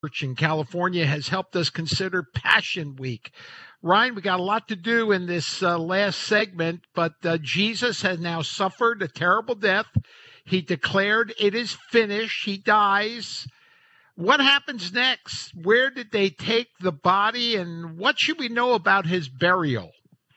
Church in California has helped us consider Passion Week. Ryan, we got a lot to do in this last segment, but Jesus has now suffered a terrible death. He declared it is finished. He dies. What happens next? Where did they take the body, and what should we know about his burial?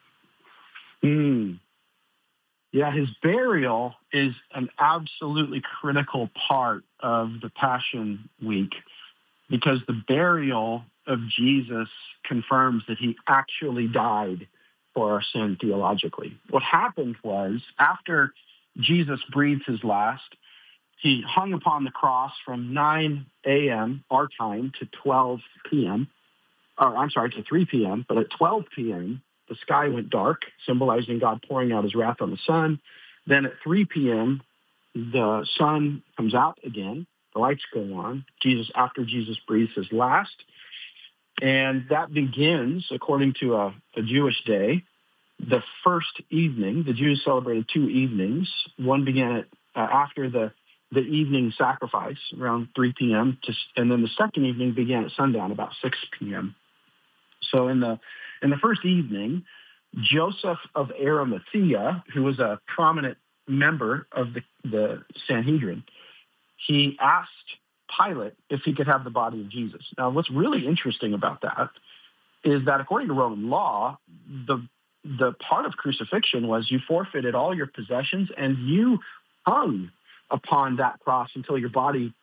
Yeah, his burial is an absolutely critical part of the Passion Week because the burial of Jesus confirms that he actually died for our sin theologically. What happened was, after Jesus breathed his last, he hung upon the cross from 9 a.m. our time to 12 p.m. To 3 p.m. But at 12 p.m., the sky went dark, symbolizing God pouring out his wrath on the sun. Then at 3 p.m., the sun comes out again. The lights go on. After Jesus breathes his last. And that begins, according to a Jewish day, the first evening. The Jews celebrated 2 evenings. One began after the evening sacrifice around 3 p.m. And then the second evening began at sundown, about 6 p.m. So in the first evening, Joseph of Arimathea, who was a prominent member of the Sanhedrin, he asked Pilate if he could have the body of Jesus. Now, what's really interesting about that is that according to Roman law, the part of crucifixion was you forfeited all your possessions and you hung upon that cross until your body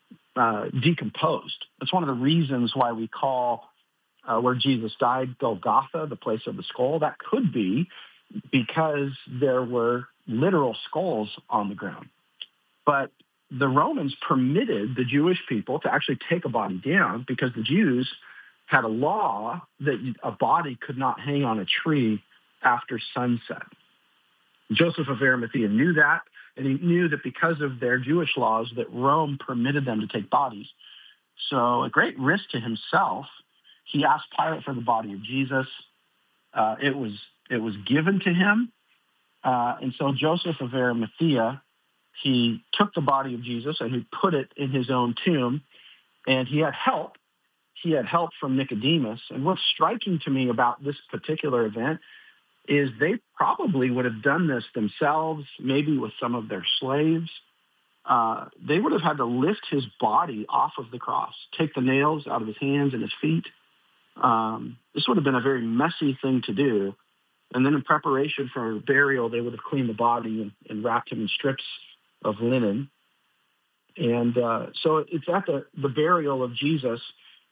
decomposed. That's one of the reasons why we call where Jesus died Golgotha, the place of the skull. That could be because there were literal skulls on the ground. But the Romans permitted the Jewish people to actually take a body down because the Jews had a law that a body could not hang on a tree after sunset. Joseph of Arimathea knew that, and he knew that because of their Jewish laws that Rome permitted them to take bodies. So at great risk to himself, he asked Pilate for the body of Jesus. It was given to him. And so Joseph of Arimathea, he took the body of Jesus and he put it in his own tomb. And he had help. He had help from Nicodemus. And what's striking to me about this particular event is they probably would have done this themselves, maybe with some of their slaves. They would have had to lift his body off of the cross, take the nails out of his hands and his feet. This would have been a very messy thing to do. And then in preparation for burial, they would have cleaned the body and wrapped him in strips of linen. And so it's at the burial of Jesus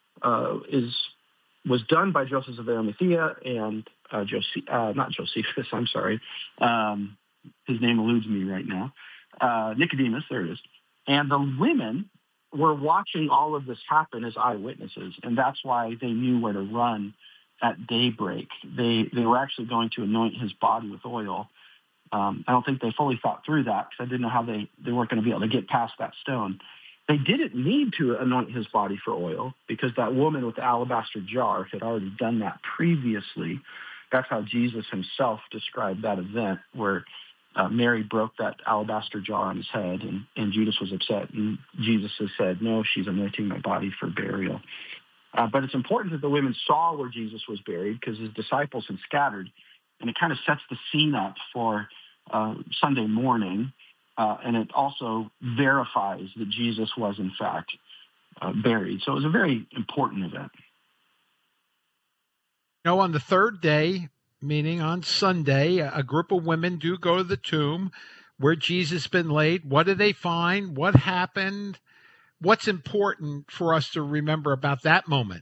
was done by Joseph of Arimathea and not Josephus, I'm sorry. His name eludes me right now. Nicodemus, there it is. And the women were watching all of this happen as eyewitnesses, and that's why they knew where to run at daybreak. They were actually going to anoint his body with oil. I don't think they fully thought through that because I didn't know how they weren't going to be able to get past that stone. They didn't need to anoint his body for oil because that woman with the alabaster jar had already done that previously. That's how Jesus himself described that event where Mary broke that alabaster jar on his head and Judas was upset. And Jesus has said, no, she's anointing my body for burial. But it's important that the women saw where Jesus was buried because his disciples had scattered. And it kind of sets the scene up for Sunday morning. And it also verifies that Jesus was, in fact, buried. So it was a very important event. Now, on the third day, meaning on Sunday, a group of women do go to the tomb where Jesus has been laid. What do they find? What happened? What's important for us to remember about that moment?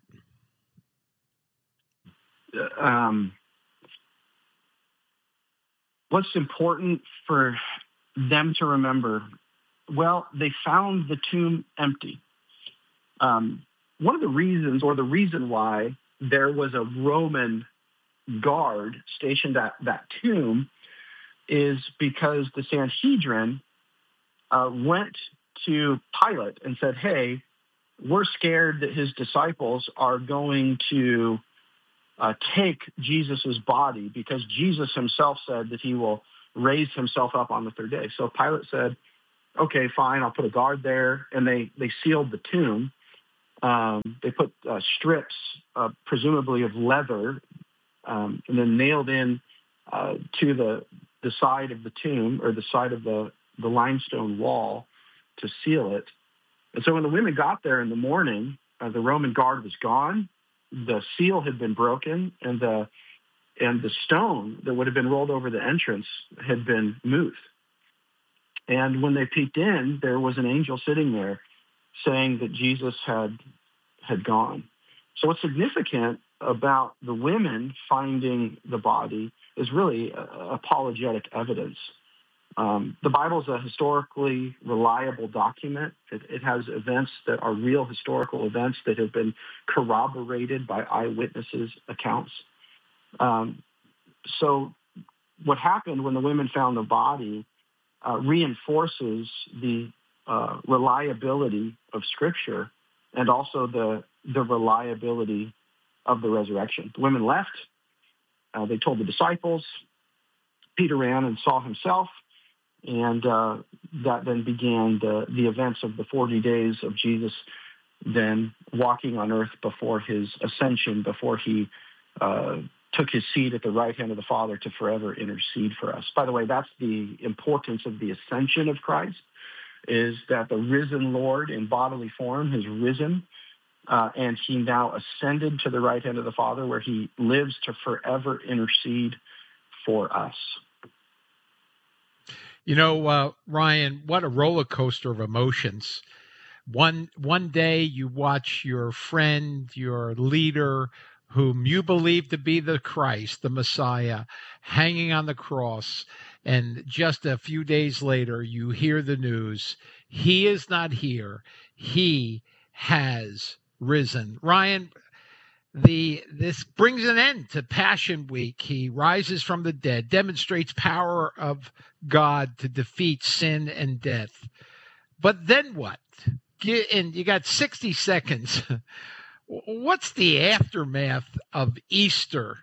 What's important for them to remember? Well, they found the tomb empty. One of the reasons, or the reason why there was a Roman guard stationed at that tomb is because the Sanhedrin went to Pilate and said, hey, we're scared that his disciples are going to take Jesus' body because Jesus himself said that he will raise himself up on the third day. So Pilate said, okay, fine, I'll put a guard there. And they sealed the tomb. They put strips, presumably of leather, and then nailed in to the side of the tomb, or the side of the limestone wall, to seal it. And so when the women got there in the morning, the Roman guard was gone, the seal had been broken, and the stone that would have been rolled over the entrance had been moved. And when they peeked in, there was an angel sitting there saying that Jesus had gone. So what's significant about the women finding the body is really apologetic evidence. The Bible is a historically reliable document. It has events that are real historical events that have been corroborated by eyewitnesses' accounts. So what happened when the women found the body reinforces the reliability of Scripture and also the reliability of the resurrection. The women left. They told the disciples. Peter ran and saw himself. And that then began the events of the 40 days of Jesus then walking on earth before his ascension, before he took his seat at the right hand of the Father to forever intercede for us. By the way, that's the importance of the ascension of Christ, is that the risen Lord in bodily form has risen, and he now ascended to the right hand of the Father, where he lives to forever intercede for us. You know, Ryan, what a roller coaster of emotions. One day you watch your friend, your leader, whom you believe to be the Christ, the Messiah, hanging on the cross. And just a few days later, you hear the news. He is not here. He has risen. Ryan, this brings an end to Passion Week. He rises from the dead, demonstrates power of God to defeat sin and death. But then what? And you got 60 seconds. What's the aftermath of Easter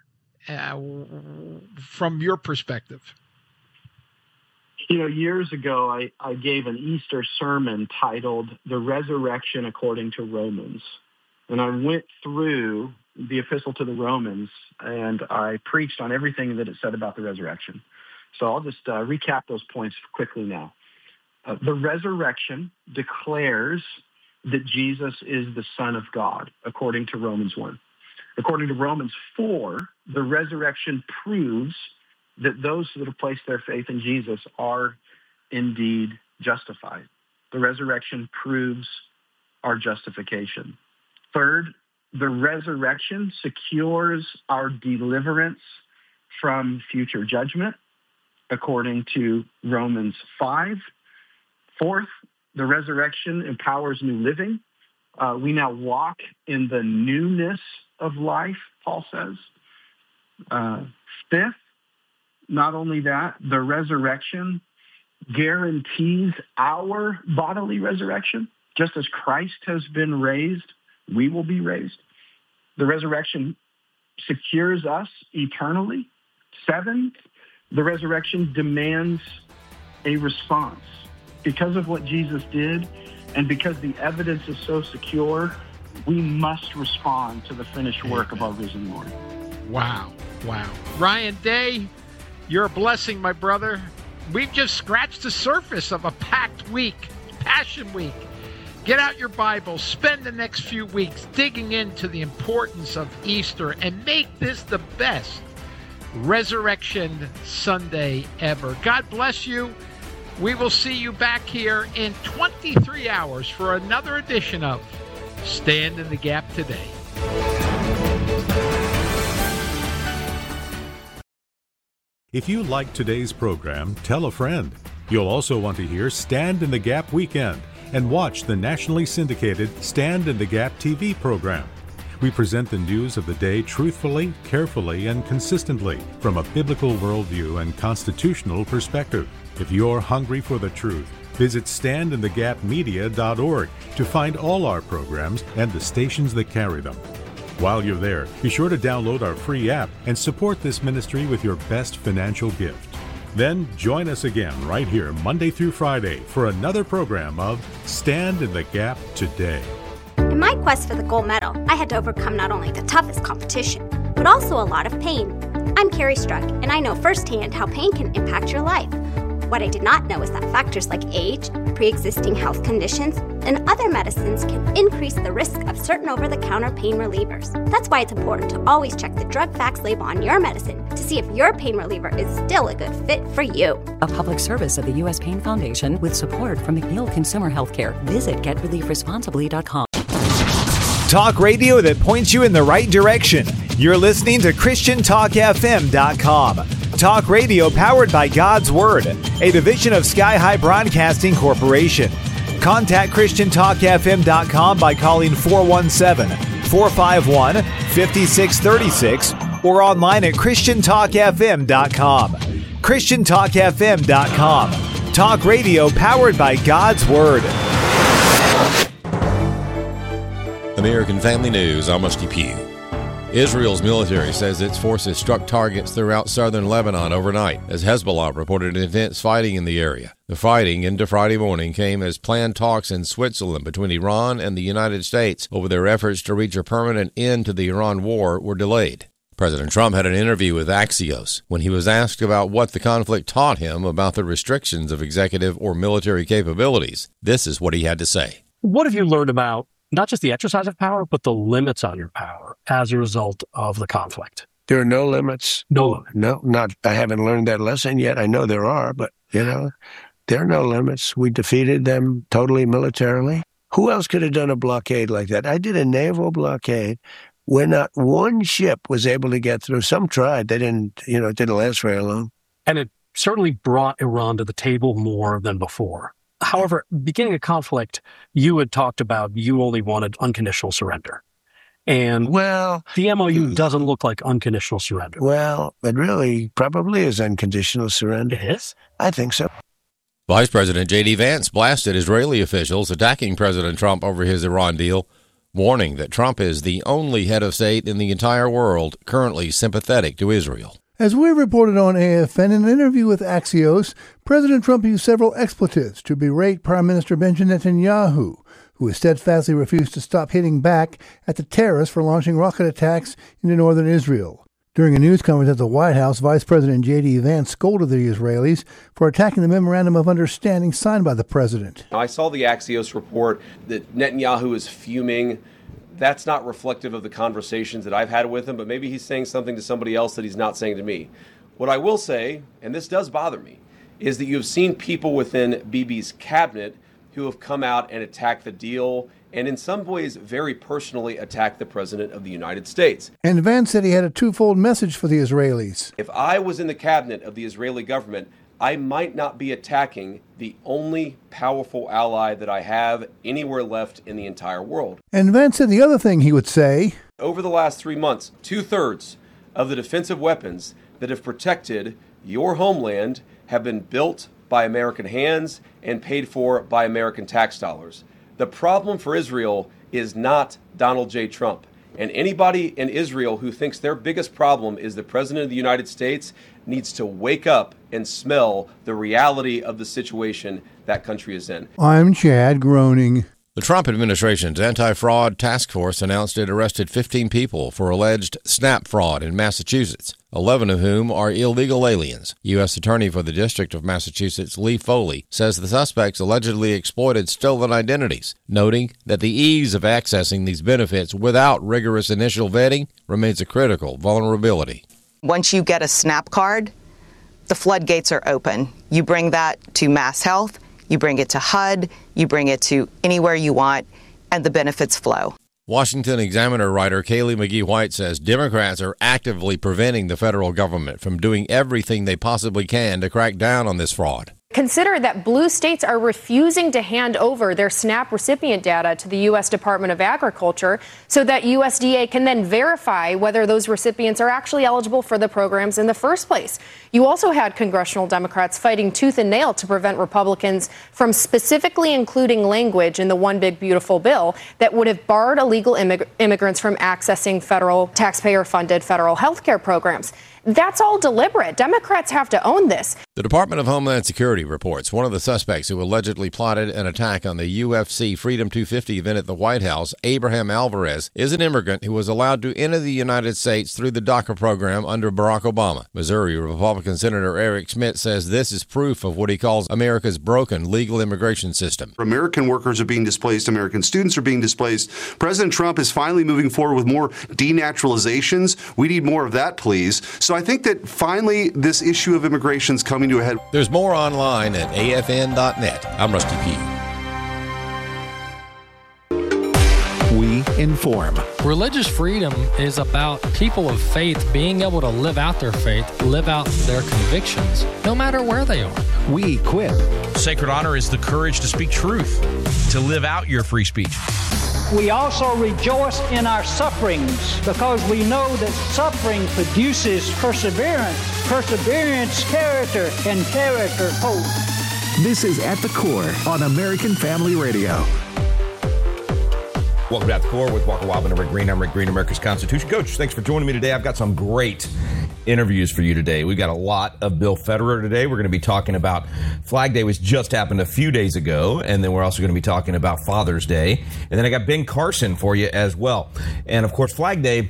from your perspective? You know, years ago, I gave an Easter sermon titled The Resurrection According to Romans. And I went through the epistle to the Romans, and I preached on everything that it said about the resurrection. So I'll just recap those points quickly now. The resurrection declares that Jesus is the Son of God, according to Romans 1. According to Romans 4, the resurrection proves that those that have placed their faith in Jesus are indeed justified. The resurrection proves our justification. Third, the resurrection secures our deliverance from future judgment, according to Romans 5. Fourth, the resurrection empowers new living. We now walk in the newness of life, Paul says. Fifth, not only that, the resurrection guarantees our bodily resurrection. Just as Christ has been raised, we will be raised. The resurrection secures us eternally. Seventh, the resurrection demands a response. Because of what Jesus did, and because the evidence is so secure, we must respond to the finished work of our risen Lord. Wow. Ryan Day, you're a blessing, my brother. We've just scratched the surface of a packed week, Passion Week. Get out your Bible, spend the next few weeks digging into the importance of Easter, and make this the best Resurrection Sunday ever. God bless you. We will see you back here in 23 hours for another edition of Stand in the Gap Today. If you like today's program, tell a friend. You'll also want to hear Stand in the Gap Weekend and watch the nationally syndicated Stand in the Gap TV program. We present the news of the day truthfully, carefully, and consistently from a biblical worldview and constitutional perspective. If you're hungry for the truth, visit standinthegapmedia.org to find all our programs and the stations that carry them. While you're there, be sure to download our free app and support this ministry with your best financial gift. Then join us again right here Monday through Friday for another program of Stand in the Gap Today. my quest for the gold medal, I had to overcome not only the toughest competition, but also a lot of pain. I'm Carrie Struck, and I know firsthand how pain can impact your life. What I did not know is that factors like age, pre-existing health conditions, and other medicines can increase the risk of certain over-the-counter pain relievers. That's why it's important to always check the drug facts label on your medicine to see if your pain reliever is still a good fit for you. A public service of the U.S. Pain Foundation with support from McNeil Consumer Healthcare. Visit GetReliefResponsibly.com. Talk radio that points you in the right direction. You're listening to ChristianTalkFM.com. Talk radio powered by God's Word, a division of Sky High Broadcasting Corporation. Contact ChristianTalkFM.com by calling 417-451-5636 or online at ChristianTalkFM.com. ChristianTalkFM.com. Talk radio powered by God's Word. American Family News, I'm Muskie Pugh. Israel's military says its forces struck targets throughout southern Lebanon overnight as Hezbollah reported intense fighting in the area. The fighting into Friday morning came as planned talks in Switzerland between Iran and the United States over their efforts to reach a permanent end to the Iran war were delayed. President Trump had an interview with Axios. When he was asked about what the conflict taught him about the restrictions of executive or military capabilities, this is what he had to say. What have you learned about not just the exercise of power, but the limits on your power as a result of the conflict? There are no limits. No limits. No, not. I haven't learned that lesson yet. I know there are, but, there are no limits. We defeated them totally militarily. Who else could have done a blockade like that? I did a naval blockade where not one ship was able to get through. Some tried. They didn't, it didn't last very long. And it certainly brought Iran to the table more than before. However, beginning a conflict, you had talked about you only wanted unconditional surrender. And the MOU doesn't look like unconditional surrender. Well, it really probably is unconditional surrender. It is? I think so. Vice President J.D. Vance blasted Israeli officials attacking President Trump over his Iran deal, warning that Trump is the only head of state in the entire world currently sympathetic to Israel. As we reported on AFN in an interview with Axios, President Trump used several expletives to berate Prime Minister Benjamin Netanyahu, who has steadfastly refused to stop hitting back at the terrorists for launching rocket attacks into northern Israel. During a news conference at the White House, Vice President J.D. Vance scolded the Israelis for attacking the Memorandum of Understanding signed by the president. I saw the Axios report that Netanyahu is fuming. That's not reflective of the conversations that I've had with him, but maybe he's saying something to somebody else that he's not saying to me. What I will say, and this does bother me, is that you've seen people within Bibi's cabinet who have come out and attacked the deal and in some ways very personally attacked the President of the United States. And Vance said he had a twofold message for the Israelis. If I was in the cabinet of the Israeli government, I might not be attacking the only powerful ally that I have anywhere left in the entire world. And Vance said the other thing he would say. Over the last 3 months, 2/3 of the defensive weapons that have protected your homeland have been built by American hands and paid for by American tax dollars. The problem for Israel is not Donald J. Trump. And anybody in Israel who thinks their biggest problem is the President of the United States needs to wake up and smell the reality of the situation that country is in. I'm Chad, groaning. The Trump administration's anti-fraud task force announced it arrested 15 people for alleged SNAP fraud in Massachusetts, 11 of whom are illegal aliens. U.S. Attorney for the District of Massachusetts, Lee Foley, says the suspects allegedly exploited stolen identities, noting that the ease of accessing these benefits without rigorous initial vetting remains a critical vulnerability. Once you get a SNAP card, the floodgates are open. You bring that to MassHealth, you bring it to HUD, you bring it to anywhere you want, and the benefits flow. Washington Examiner writer Kaylee McGee-White says Democrats are actively preventing the federal government from doing everything they possibly can to crack down on this fraud. Consider that blue states are refusing to hand over their SNAP recipient data to the U.S. Department of Agriculture so that USDA can then verify whether those recipients are actually eligible for the programs in the first place. You also had congressional Democrats fighting tooth and nail to prevent Republicans from specifically including language in the One Big Beautiful Bill that would have barred illegal immigrants from accessing federal taxpayer-funded federal health care programs. That's all deliberate. Democrats have to own this. The Department of Homeland Security reports one of the suspects who allegedly plotted an attack on the UFC Freedom 250 event at the White House, Abraham Alvarez, is an immigrant who was allowed to enter the United States through the DACA program under Barack Obama. Missouri Republican Senator Eric Schmidt says this is proof of what he calls America's broken legal immigration system. American workers are being displaced. American students are being displaced. President Trump is finally moving forward with more denaturalizations. We need more of that, please. So I think that finally this issue of immigration is coming to a head. There's more online at afn.net. I'm Rusty Pugh. We inform. Religious freedom is about people of faith being able to live out their faith, live out their convictions, no matter where they are. We equip. Sacred honor is the courage to speak truth, to live out your free speech. We also rejoice in our sufferings because we know that suffering produces perseverance, perseverance, character, and character, hope. This is At the Core on American Family Radio. Welcome to At the Core with Walker Wobb and Rick Green. I'm Rick Green, America's Constitution Coach. Thanks for joining me today. I've got some great interviews for you today. We've got a lot of Bill Federer today. We're going to be talking about Flag Day, which just happened a few days ago, and then we're also going to be talking about Father's Day. And then I got Ben Carson for you as well. And, of course, Flag Day,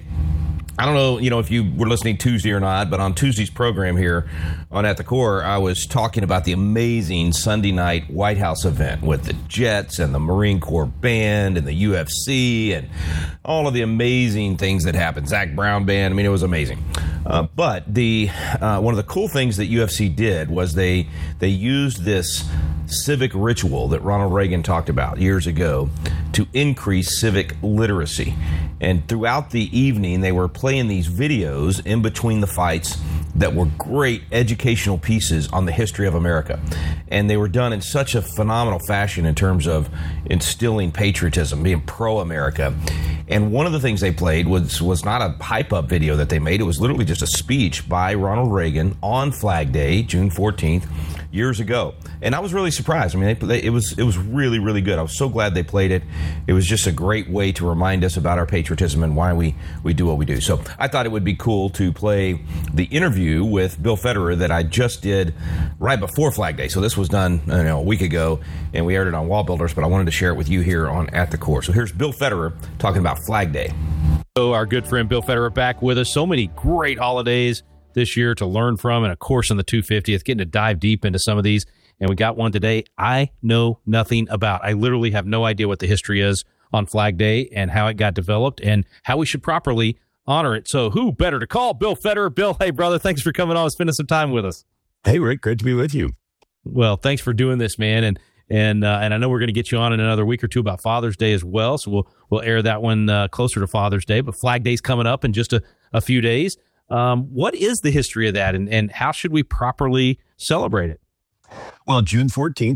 I don't know, if you were listening Tuesday or not, but on Tuesday's program here on At the Core, I was talking about the amazing Sunday night White House event with the Jets and the Marine Corps Band and the UFC and all of the amazing things that happened. Zach Brown Band. I mean, it was amazing. But one of the cool things that UFC did was they used this civic ritual that Ronald Reagan talked about years ago to increase civic literacy. And throughout the evening, they were playing these videos in between the fights that were great educational pieces on the history of America. And they were done in such a phenomenal fashion in terms of instilling patriotism, being pro-America. And one of the things they played was not a hype-up video that they made. It was literally just a speech by Ronald Reagan on Flag Day, June 14th, years ago. And I was really surprised. I mean, it was really, really good. I was so glad they played it. It was just a great way to remind us about our patriotism and why we do what we do. So I thought it would be cool to play the interview with Bill Federer that I just did right before Flag Day. So this was done a week ago, and we aired it on Wall Builders, but I wanted to share it with you here on At the Core. So here's Bill Federer talking about Flag Day. So our good friend Bill Federer back with us. So many great holidays this year to learn from, and of course on the 250th, getting to dive deep into some of these. And we got one today I know nothing about. I literally have no idea what the history is on Flag Day and how it got developed and how we should properly honor it. So who better to call? Bill Federer. Bill, hey, brother, thanks for coming on and spending some time with us. Hey, Rick, great to be with you. Well, thanks for doing this, man. And I know we're going to get you on in another week or two about Father's Day as well. So we'll air that one closer to Father's Day. But Flag Day's coming up in just a few days. What is the history of that, and how should we properly celebrate it? Well, June 14th,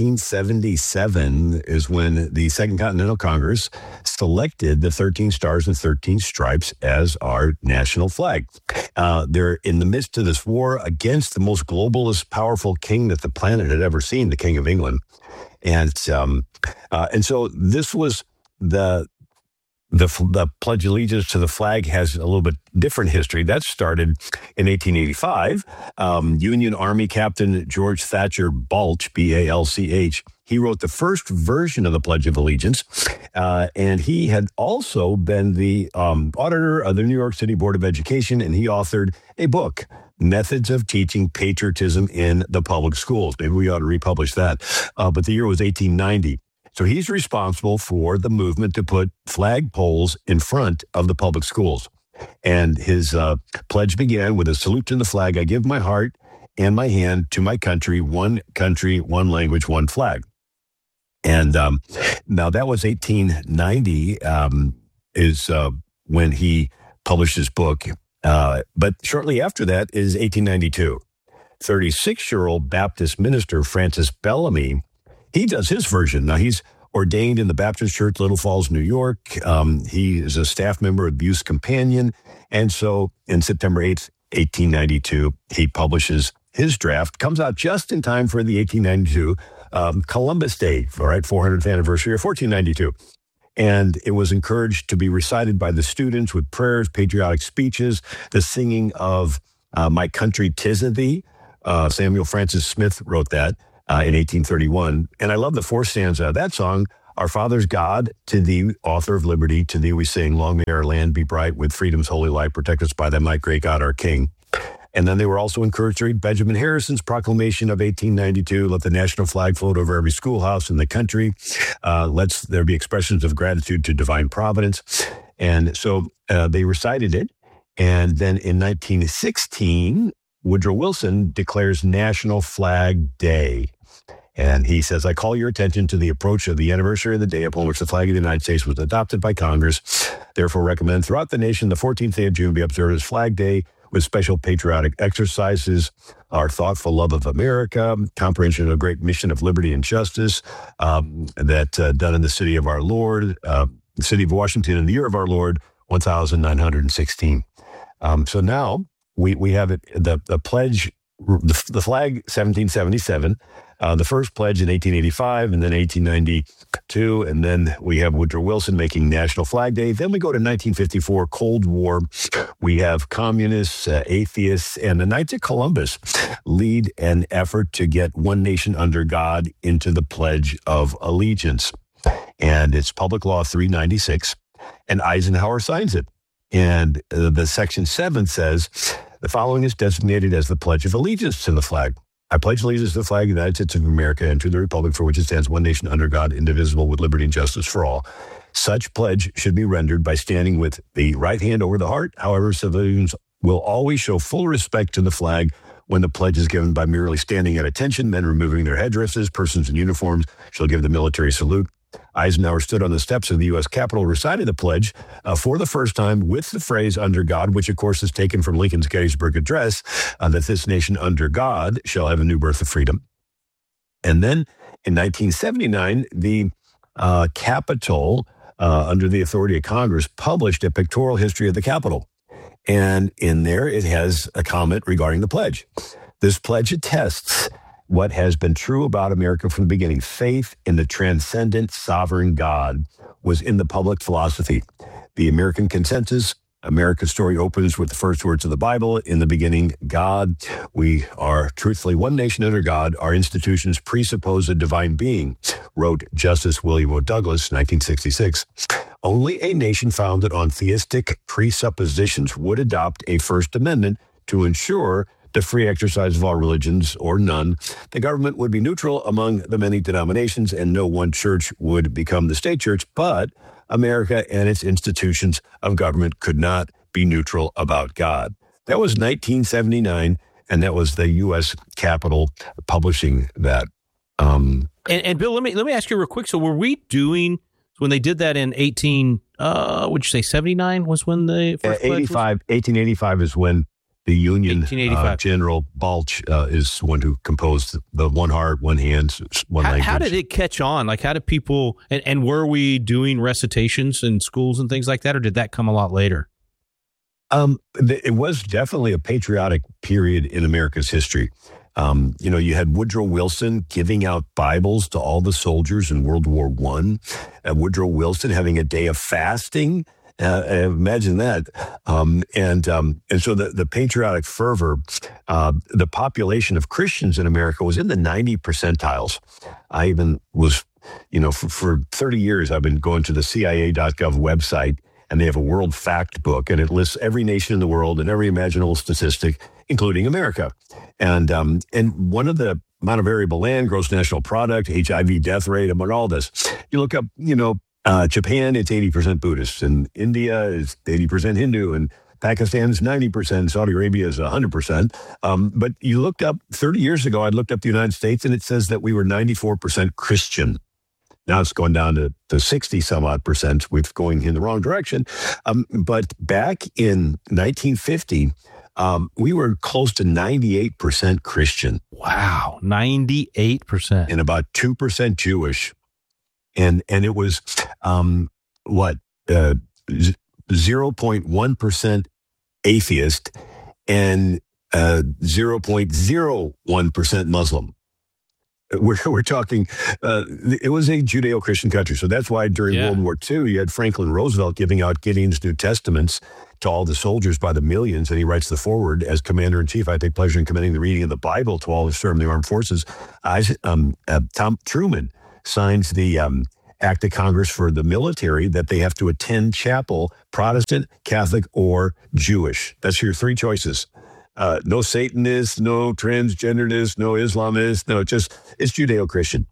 1777 is when the Second Continental Congress selected the 13 Stars and 13 Stripes as our national flag. They're in the midst of this war against the most globalist, powerful king that the planet had ever seen, the King of England. And so this was the Pledge of Allegiance to the flag has a little bit different history. That started in 1885. Union Army Captain George Thatcher Balch, B-A-L-C-H, he wrote the first version of the Pledge of Allegiance, and he had also been the auditor of the New York City Board of Education, and he authored a book, Methods of Teaching Patriotism in the Public Schools. Maybe we ought to republish that. But the year was 1890. So he's responsible for the movement to put flag poles in front of the public schools. And his pledge began with a salute to the flag. I give my heart and my hand to my country, one language, one flag. And now that was 1890 is when he published his book. But shortly after that is 1892. 36-year-old Baptist minister Francis Bellamy, he does his version. Now, he's ordained in the Baptist Church, Little Falls, New York. He is a staff member of Buse Companion. And so in September 8th, 1892, he publishes his draft, comes out just in time for the 1892 Columbus Day, all right, 400th anniversary of 1492. And it was encouraged to be recited by the students with prayers, patriotic speeches, the singing of My Country 'Tis of Thee. Samuel Francis Smith wrote that in 1831. And I love the fourth stanza of that song. Our Father's God, to thee, author of liberty, to thee we sing, long may our land be bright with freedom's holy light, protect us by thy might, great God, our King. And then they were also encouraged to read Benjamin Harrison's proclamation of 1892, let the national flag float over every schoolhouse in the country. Let there be expressions of gratitude to divine providence. And so they recited it. And then in 1916, Woodrow Wilson declares National Flag Day. And he says, I call your attention to the approach of the anniversary of the day upon which the flag of the United States was adopted by Congress. Therefore, recommend throughout the nation the 14th day of June be observed as Flag Day with special patriotic exercises, our thoughtful love of America, comprehension of the great mission of liberty and justice that done in the city of our Lord, the city of Washington in the year of our Lord, 1916. So now we have it, the pledge, the flag, 1777, the first pledge in 1885, and then 1892, and then we have Woodrow Wilson making National Flag Day. Then we go to 1954, Cold War. We have communists, atheists, and the Knights of Columbus lead an effort to get one nation under God into the Pledge of Allegiance. And it's Public Law 396, and Eisenhower signs it. And the Section 7 says, the following is designated as the Pledge of Allegiance to the flag. I pledge allegiance to the flag of the United States of America and to the republic for which it stands, one nation under God, indivisible, with liberty and justice for all. Such pledge should be rendered by standing with the right hand over the heart. However, civilians will always show full respect to the flag when the pledge is given by merely standing at attention. Men removing their headdresses, persons in uniforms shall give the military salute. Eisenhower stood on the steps of the U.S. Capitol, recited the pledge for the first time with the phrase under God, which of course is taken from Lincoln's Gettysburg Address, that this nation under God shall have a new birth of freedom. And then in 1979, the Capitol, under the authority of Congress, published a pictorial history of the Capitol. And in there, it has a comment regarding the pledge. This pledge attests what has been true about America from the beginning. Faith in the transcendent sovereign God was in the public philosophy. The American consensus, America's story opens with the first words of the Bible. In the beginning, God. We are truthfully one nation under God. Our institutions presuppose a divine being, wrote Justice William O. Douglas, 1966. Only a nation founded on theistic presuppositions would adopt a First Amendment to ensure the free exercise of all religions, or none. The government would be neutral among the many denominations, and no one church would become the state church, but America and its institutions of government could not be neutral about God. That was 1979, and that was the U.S. Capitol publishing that. And Bill, let me ask you real quick. So were we doing, when they did that in would you say 79 was when the first 1885 is when the Union General Balch is one who composed the one heart, one hand, one language. How did it catch on? Like, how did people, and were we doing recitations in schools and things like that, or did that come a lot later? It was definitely a patriotic period in America's history. You had Woodrow Wilson giving out Bibles to all the soldiers in World War I. Woodrow Wilson having a day of fasting. Imagine that. And so the patriotic fervor, the population of Christians in America was in the 90 percentiles. I even was, for 30 years, I've been going to the CIA.gov website, and they have a world fact book, and it lists every nation in the world and every imaginable statistic, including America. And one of the amount of variable land, gross national product, HIV death rate, among all this, you look up, Japan, it's 80% Buddhist, and India is 80% Hindu, and Pakistan is 90%, Saudi Arabia is 100%. But you looked up, 30 years ago, I looked up the United States, and it says that we were 94% Christian. Now it's going down to 60 some odd percent. We're going in the wrong direction. But back in 1950, we were close to 98% Christian. Wow, 98%. And about 2% Jewish. And it was, 0.1% atheist and 0.01% Muslim. we're talking, it was a Judeo-Christian country. So that's why during World War II, you had Franklin Roosevelt giving out Gideon's New Testaments to all the soldiers by the millions. And he writes the foreword, as Commander-in-Chief, I take pleasure in commending the reading of the Bible to all who serve in the armed forces. Tom Truman signs the Act of Congress for the military that they have to attend chapel, Protestant, Catholic, or Jewish. That's your three choices. No Satanists, no transgenderists, no Islamists, no, it's Judeo-Christian.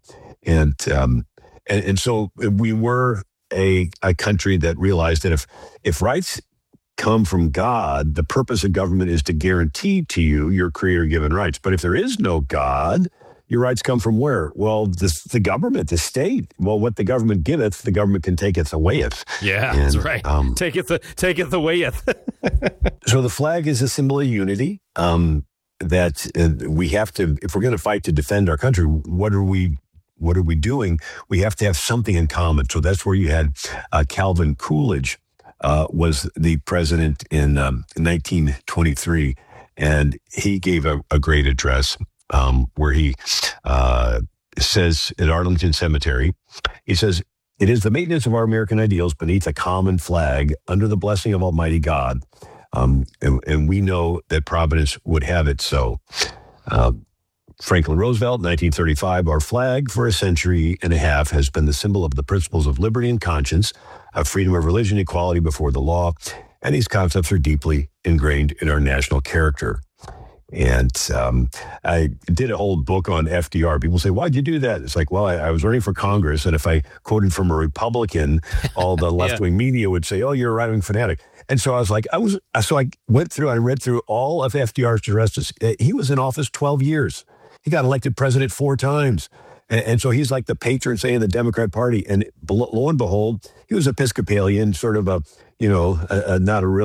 And so we were a country that realized that if rights come from God, the purpose of government is to guarantee to you your creator-given rights. But if there is no God, your rights come from where? Well, the government, the state. Well, what the government giveth, the government can taketh awayeth. Yeah, that's right. Taketh awayeth. So the flag is a symbol of unity. That we have to, if we're going to fight to defend our country, what are we doing? We have to have something in common. So that's where you had Calvin Coolidge was the president in 1923, and he gave a great address where he says at Arlington Cemetery, he says, "It is the maintenance of our American ideals beneath a common flag under the blessing of Almighty God." And we know that Providence would have it so. Franklin Roosevelt, 1935, our flag for a century and a half has been the symbol of the principles of liberty and conscience, of freedom of religion, equality before the law, and these concepts are deeply ingrained in our national character. And I did a whole book on FDR. People say, "Why'd you do that?" It's like, well, I was running for Congress, and if I quoted from a Republican, all the left-wing media would say, "Oh, you're a right-wing fanatic." And so I was like, I read through all of FDR's addresses. He was in office 12 years. He got elected president 4 times. And so he's like the patron saint of the Democrat Party. And lo and behold, he was Episcopalian, sort of definitely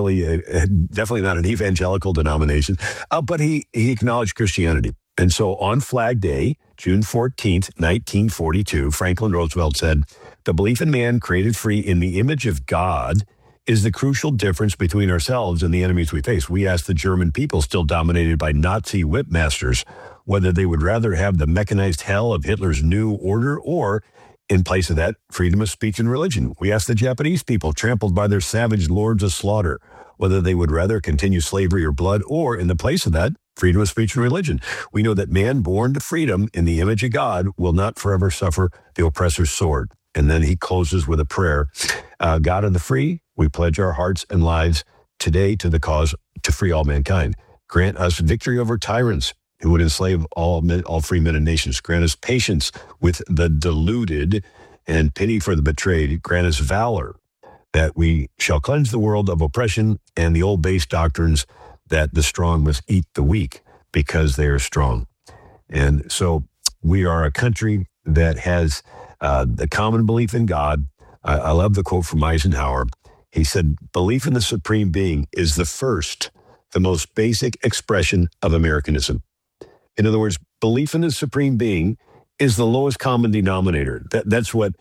not an evangelical denomination, but he acknowledged Christianity. And so on Flag Day, June 14th, 1942, Franklin Roosevelt said, "The belief in man created free in the image of God is the crucial difference between ourselves and the enemies we face. We ask the German people, still dominated by Nazi whipmasters, whether they would rather have the mechanized hell of Hitler's new order or, in place of that, freedom of speech and religion. We ask the Japanese people, trampled by their savage lords of slaughter, whether they would rather continue slavery or blood or, in the place of that, freedom of speech and religion. We know that man born to freedom in the image of God will not forever suffer the oppressor's sword." And then he closes with a prayer. "God of the free, we pledge our hearts and lives today to the cause to free all mankind. Grant us victory over tyrants who would enslave all free men and nations. Grant us patience with the deluded and pity for the betrayed. Grant us valor that we shall cleanse the world of oppression and the old base doctrines that the strong must eat the weak because they are strong." And so we are a country that has the common belief in God. I love the quote from Eisenhower. He said, "Belief in the supreme being is the most basic expression of Americanism." In other words, belief in the supreme being is the lowest common denominator. That's what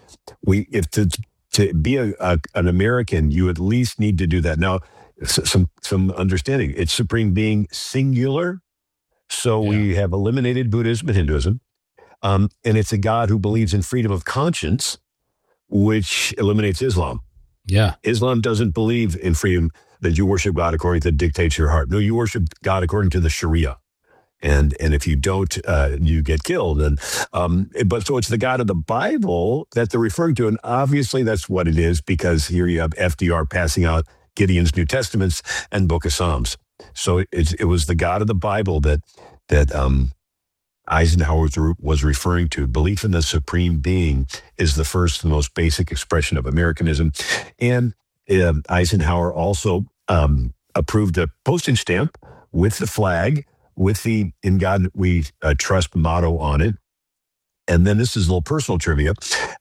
to be an American, you at least need to do that. Now, some understanding. It's supreme being singular. So we have eliminated Buddhism and Hinduism. And it's a God who believes in freedom of conscience, which eliminates Islam. Yeah. Islam doesn't believe in freedom, that you worship God according to the dictates of your heart. No, you worship God according to the Sharia. And if you don't, you get killed. But so it's the God of the Bible that they're referring to. And obviously that's what it is, because here you have FDR passing out Gideon's New Testaments and Book of Psalms. So it was the God of the Bible that Eisenhower was referring to. Belief in the supreme being is the first and most basic expression of Americanism. And Eisenhower also approved a postage stamp with the flag, with the "In God We Trust" motto on it. And then this is a little personal trivia.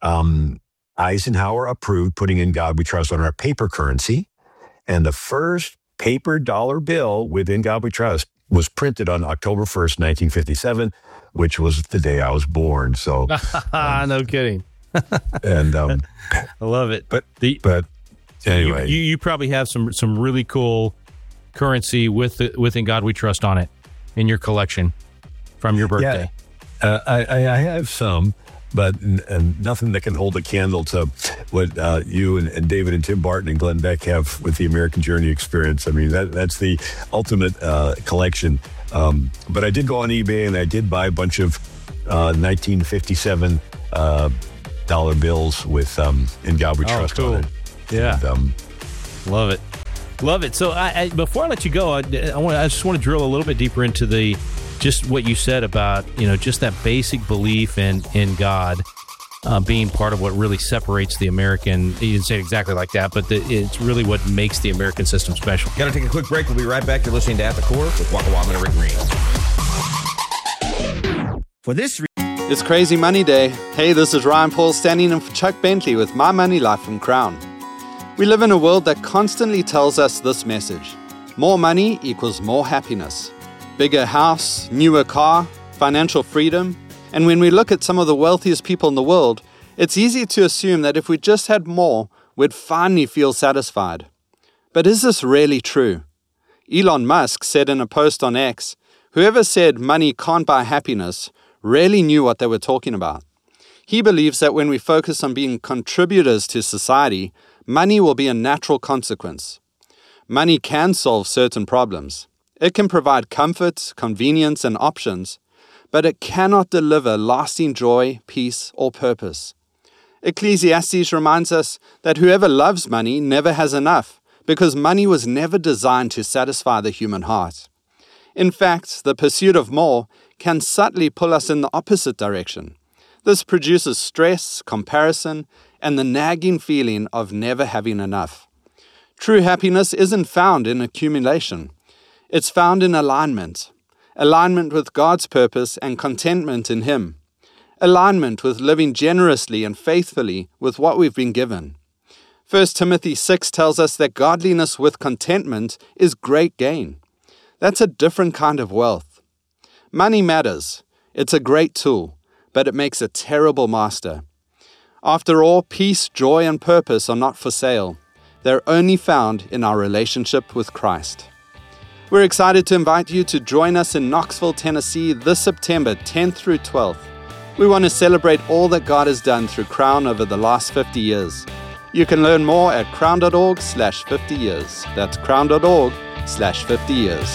Eisenhower approved putting "In God We Trust" on our paper currency. And the first paper dollar bill with "In God We Trust" was printed on October 1st, 1957, which was the day I was born. So, no kidding. And I love it. But anyway, you probably have some really cool currency with "In God We Trust" on it in your collection from your birthday. I have some, but nothing that can hold a candle to what you and David and Tim Barton and Glenn Beck have with the American Journey experience. I mean, that's the ultimate collection. But I did go on eBay and I did buy a bunch of 1957 dollar bills with "In God We Trust" cool. on it. Yeah, And, love it. Love it. So I before I let you go, I just want to drill a little bit deeper into just what you said about, just that basic belief in God being part of what really separates the American. You didn't say it exactly like that, but it's really what makes the American system special. Got to take a quick break. We'll be right back. You're listening to At the Core with Waka Waka and Rick Green. For this It's Crazy Money Day. Hey, this is Ryan Paul standing in for Chuck Bentley with My Money Life from Crown. We live in a world that constantly tells us this message. More money equals more happiness. Bigger house, newer car, financial freedom. And when we look at some of the wealthiest people in the world, it's easy to assume that if we just had more, we'd finally feel satisfied. But is this really true? Elon Musk said in a post on X, "Whoever said money can't buy happiness really knew what they were talking about." He believes that when we focus on being contributors to society, money will be a natural consequence. Money can solve certain problems. It can provide comfort, convenience, and options, but it cannot deliver lasting joy, peace, or purpose. Ecclesiastes reminds us that whoever loves money never has enough, because money was never designed to satisfy the human heart. In fact, the pursuit of more can subtly pull us in the opposite direction. This produces stress, comparison, and the nagging feeling of never having enough. True happiness isn't found in accumulation. It's found in alignment. Alignment with God's purpose and contentment in Him. Alignment with living generously and faithfully with what we've been given. 1 Timothy 6 tells us that godliness with contentment is great gain. That's a different kind of wealth. Money matters. It's a great tool, but it makes a terrible master. After all, peace, joy, and purpose are not for sale. They're only found in our relationship with Christ. We're excited to invite you to join us in Knoxville, Tennessee this September 10th through 12th. We want to celebrate all that God has done through Crown over the last 50 years. You can learn more at crown.org/50 years. That's crown.org/50 years.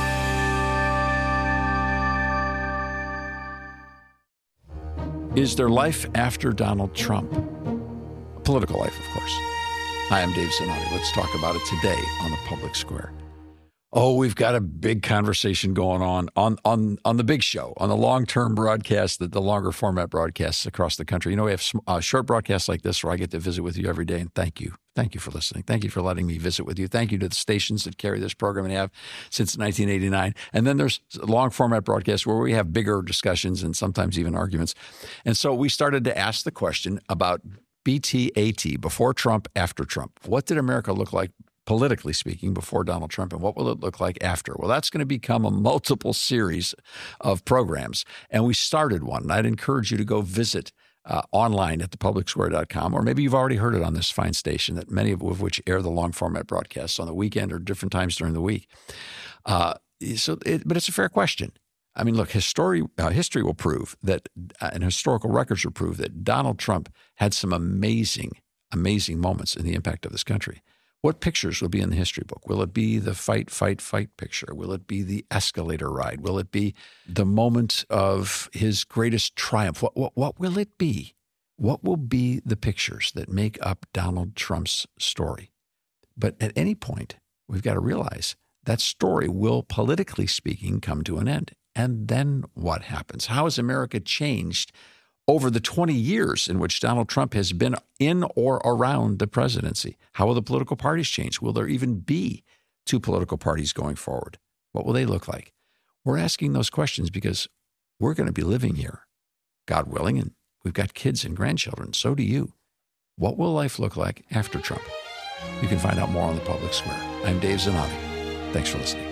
Is there life after Donald Trump? A political life, of course. Hi, I'm Dave Zanotti. Let's talk about it today on the Public Square. Oh, we've got a big conversation going on the big show, on the long-term broadcast, the longer format broadcasts across the country. We have short broadcasts like this where I get to visit with you every day, and thank you. Thank you for listening. Thank you for letting me visit with you. Thank you to the stations that carry this program and have since 1989. And then there's long format broadcasts where we have bigger discussions and sometimes even arguments. And so we started to ask the question about BTAT, before Trump, after Trump. What did America look like, politically speaking, before Donald Trump, and what will it look like after? Well, that's going to become a multiple series of programs, and we started one. And I'd encourage you to go visit online at thepublicsquare.com, or maybe you've already heard it on this fine station, that many of which air the long format broadcasts on the weekend or different times during the week. But it's a fair question. I mean, look, history will prove that, and historical records will prove that Donald Trump had some amazing moments in the impact of this country. What pictures will be in the history book? Will it be the fight picture? Will it be the escalator ride? Will it be the moment of his greatest triumph? What will it be? What will be the pictures that make up Donald Trump's story? But at any point, we've got to realize that story will, politically speaking, come to an end. And then what happens? How has America changed over the 20 years in which Donald Trump has been in or around the presidency? How will the political parties change? Will there even be two political parties going forward? What will they look like? We're asking those questions because we're going to be living here, God willing, and we've got kids and grandchildren. So do you. What will life look like after Trump? You can find out more on the Public Square. I'm Dave Zanotti. Thanks for listening.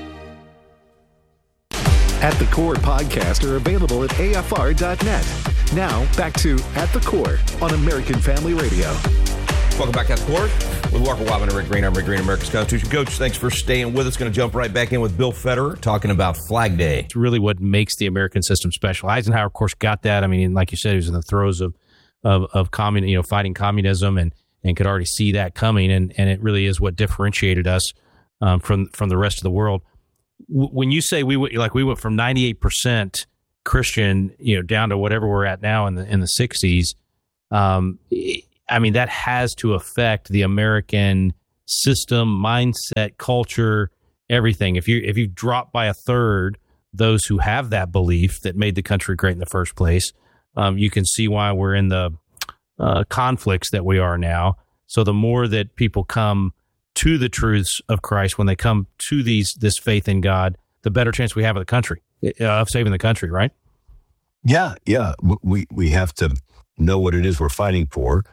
At the Core podcasts are available at afr.net. Now, back to At the Core on American Family Radio. Welcome back at the Core with Walker Wildman and Rick Green. I'm Rick Green, America's Constitution Coach. Thanks for staying with us. Going to jump right back in with Bill Federer talking about Flag Day. It's really what makes the American system special. Eisenhower, of course, got that. I mean, like you said, he was in the throes of fighting communism and could already see that coming. And it really is what differentiated us from the rest of the world. When you say we went from 98% Christian, down to whatever we're at now in the 60s. I mean, that has to affect the American system, mindset, culture, everything. If you drop by a third those who have that belief that made the country great in the first place, you can see why we're in the conflicts that we are now. So the more that people come to the truths of Christ, when they come to this faith in God, the better chance we have of the country, of saving the country, right? Yeah. We have to know what it is we're fighting for.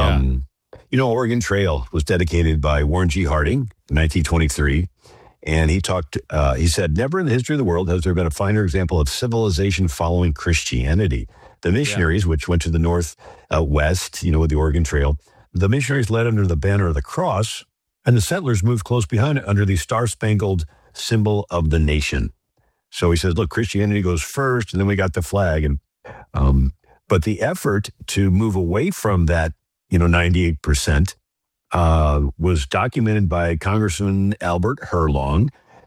Oregon Trail was dedicated by Warren G. Harding in 1923. And he said, never in the history of the world has there been a finer example of civilization following Christianity. The missionaries, which went to the north west, with the Oregon Trail, the missionaries led under the banner of the cross, and the settlers moved close behind it under the star-spangled symbol of the nation. So he says, look, Christianity goes first, and then we got the flag. And but the effort to move away from that 98%, was documented by Congressman Albert Herlong,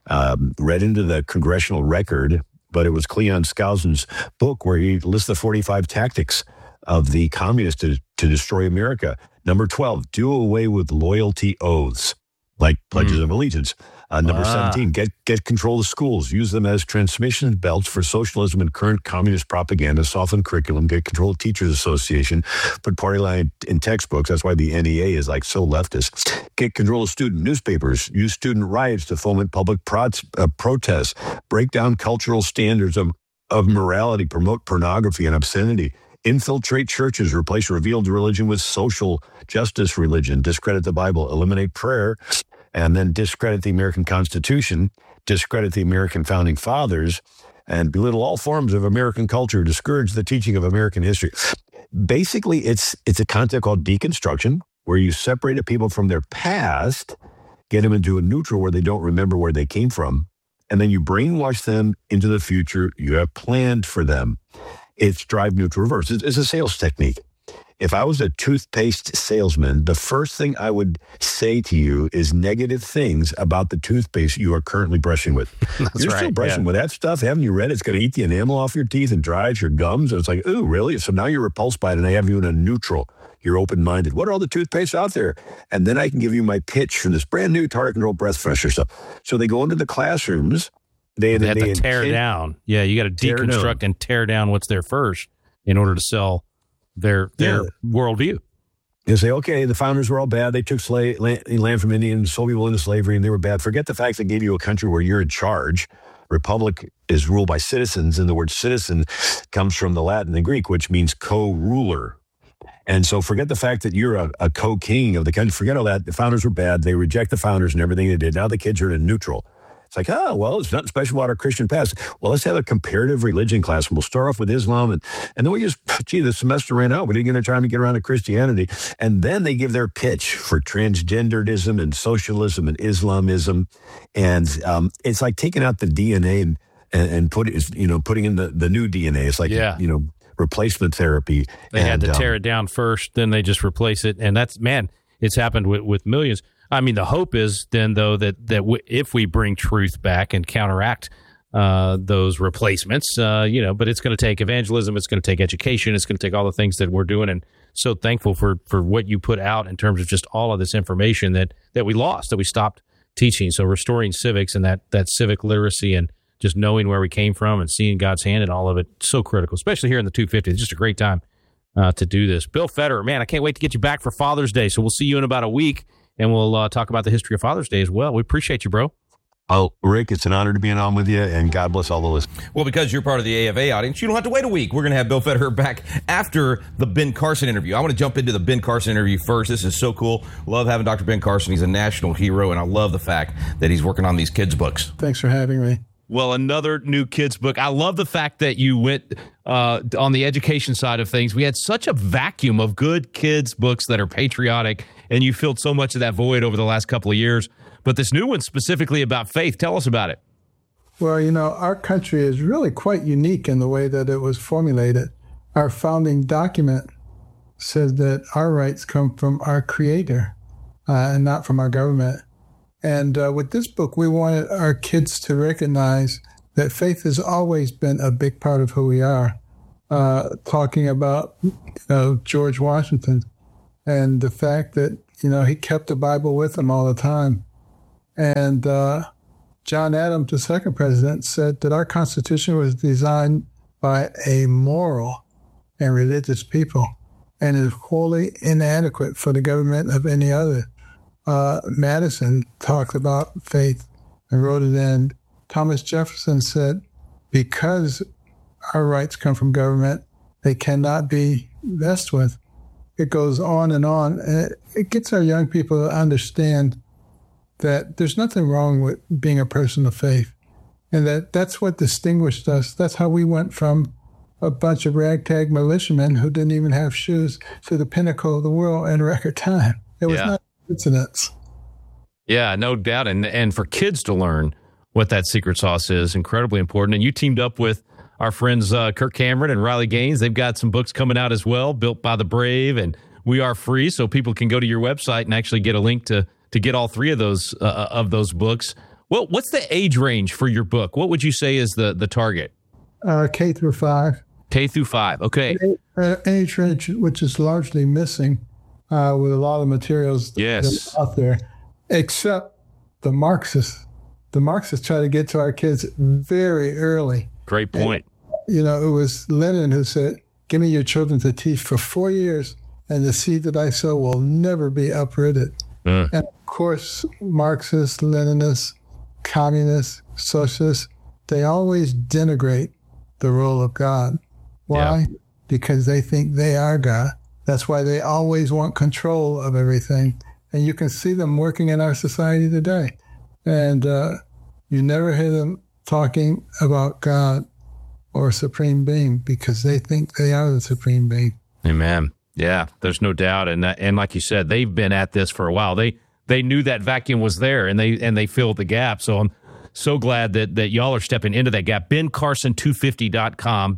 read into the congressional record, but it was Cleon Skousen's book where he lists the 45 tactics of the communists to destroy America. Number 12, do away with loyalty oaths, like pledges of allegiance. Number 17, get control of schools. Use them as transmission belts for socialism and current communist propaganda. Soften curriculum. Get control of Teachers Association. Put party line in textbooks. That's why the NEA is so leftist. Get control of student newspapers. Use student riots to foment public protests. Break down cultural standards of morality. Promote pornography and obscenity. Infiltrate churches. Replace revealed religion with social justice religion. Discredit the Bible. Eliminate prayer. And then discredit the American Constitution, discredit the American Founding Fathers, and belittle all forms of American culture, discourage the teaching of American history. Basically, it's a concept called deconstruction, where you separate people from their past, get them into a neutral where they don't remember where they came from, and then you brainwash them into the future you have planned for them. It's drive neutral reverse. It's a sales technique. If I was a toothpaste salesman, the first thing I would say to you is negative things about the toothpaste you are currently brushing with. You're still brushing with that stuff. Haven't you read it's going to eat the enamel off your teeth and dry out your gums? And it's like, ooh, really? So now you're repulsed by it, and I have you in a neutral. You're open-minded. What are all the toothpastes out there? And then I can give you my pitch for this brand new Target Control breath freshener stuff. So they go into the classrooms. They have to tear down. Yeah, you got to deconstruct and tear down what's there first in order to sell their worldview. You say, okay, the founders were all bad. They took land from Indians, sold people into slavery, and they were bad. Forget the fact they gave you a country where you're in charge. Republic is ruled by citizens, and the word citizen comes from the Latin and Greek, which means co-ruler. And so forget the fact that you're a co-king of the country. Forget all that. The founders were bad. They reject the founders and everything they did. Now the kids are in neutral. It's like, it's nothing special about our Christian past. Well, let's have a comparative religion class, and we'll start off with Islam. And then we the semester ran out. We didn't get time to get around to Christianity. And then they give their pitch for transgenderism and socialism and Islamism. And it's like taking out the DNA and putting in the new DNA. It's like, replacement therapy. They had to tear it down first, then they just replace it. And it's happened with millions. I mean, the hope is then, though, that if we bring truth back and counteract those replacements, but it's going to take evangelism, it's going to take education, it's going to take all the things that we're doing. And so thankful for what you put out in terms of just all of this information that we lost, that we stopped teaching. So restoring civics and that civic literacy and just knowing where we came from and seeing God's hand in all of it, so critical, especially here in the 250. It's just a great time to do this. Bill Federer, man, I can't wait to get you back for Father's Day. So we'll see you in about a week. And we'll talk about the history of Father's Day as well. We appreciate you, bro. Oh, Rick, it's an honor to be on with you, and God bless all the listeners. Well, because you're part of the AFA audience, you don't have to wait a week. We're going to have Bill Federer back after the Ben Carson interview. I want to jump into the Ben Carson interview first. This is so cool. Love having Dr. Ben Carson. He's a national hero, and I love the fact that he's working on these kids' books. Thanks for having me. Well, another new kids book. I love the fact that you went on the education side of things. We had such a vacuum of good kids books that are patriotic, and you filled so much of that void over the last couple of years. But this new one specifically about faith, tell us about it. Well, our country is really quite unique in the way that it was formulated. Our founding document says that our rights come from our Creator and not from our government. And with this book, we wanted our kids to recognize that faith has always been a big part of who we are. Talking about George Washington and the fact that, he kept the Bible with him all the time. And John Adams, the second president, said that our Constitution was designed by a moral and religious people and is wholly inadequate for the government of any other. Madison talked about faith and wrote it in. Thomas Jefferson said, because our rights come from government, they cannot be messed with. It goes on, and it gets our young people to understand that there's nothing wrong with being a person of faith, and that's what distinguished us. That's how we went from a bunch of ragtag militiamen who didn't even have shoes to the pinnacle of the world in record time. It was not coincidence. Yeah, no doubt. And for kids to learn what that secret sauce is, incredibly important. And you teamed up with our friends Kirk Cameron and Riley Gaines. They've got some books coming out as well, Built by the Brave and We Are Free, so people can go to your website and actually get a link to get all three of those books. Well, what's the age range for your book? What would you say is the target? K through 5. K through 5, okay. Age range, which is largely missing with a lot of materials that are out there, except the Marxists. The Marxists try to get to our kids very early. Great point. And, it was Lenin who said, give me your children to teach for 4 years, and the seed that I sow will never be uprooted. And of course, Marxists, Leninists, communists, socialists, they always denigrate the role of God. Why? Yeah. Because they think they are God. That's why they always want control of everything. And you can see them working in our society today. And you never hear them talking about God or Supreme Being because they think they are the Supreme Being. Amen. Yeah, there's no doubt. And like you said, they've been at this for a while. They knew that vacuum was there, and they filled the gap. So I'm so glad that y'all are stepping into that gap. BenCarson250.com,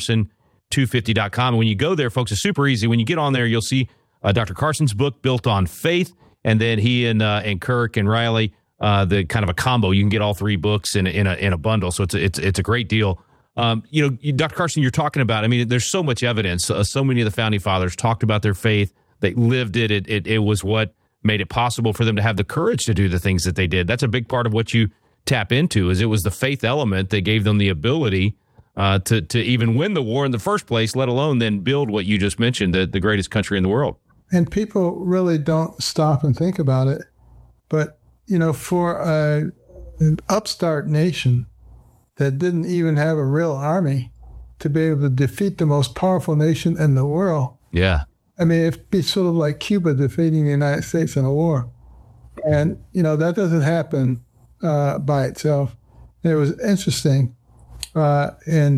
BenCarson250.com. And when you go there, folks, it's super easy. When you get on there, you'll see Dr. Carson's book, Built on Faith, and then he and Kirk and Riley, the kind of a combo. You can get all three books in a bundle. So it's a great deal. Dr. Carson, you're talking about, there's so much evidence. So many of the founding fathers talked about their faith. They lived it. It was what made it possible for them to have the courage to do the things that they did. That's a big part of what you tap into, is it was the faith element that gave them the ability to even win the war in the first place, let alone then build what you just mentioned, the greatest country in the world. And people really don't stop and think about it. But, for an upstart nation that didn't even have a real army to be able to defeat the most powerful nation in the world. Yeah. It'd be sort of like Cuba defeating the United States in a war. And, that doesn't happen by itself. And it was interesting in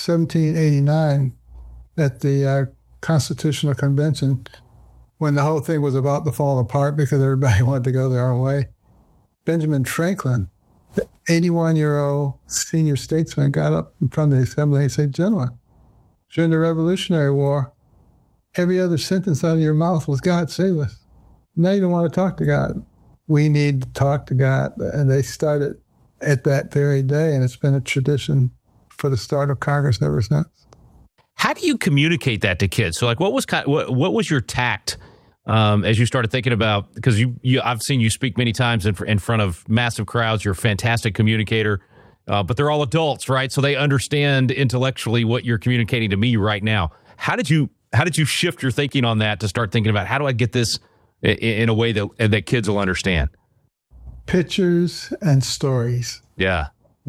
1789 at the Constitutional Convention, when the whole thing was about to fall apart because everybody wanted to go their own way, Benjamin Franklin, the 81-year-old senior statesman, got up in front of the assembly and said, "Gentlemen, during the Revolutionary War, every other sentence out of your mouth was, 'God save us.' Now you don't want to talk to God. We need to talk to God." And they started at that very day, and it's been a tradition for the start of Congress ever since. How do you communicate that to kids? So, what was your tact as you started thinking about? Because I've seen you speak many times in front of massive crowds. You're a fantastic communicator, but they're all adults, right? So they understand intellectually what you're communicating to me right now. How did you shift your thinking on that to start thinking about how do I get this in a way that kids will understand? Pictures and stories. Yeah.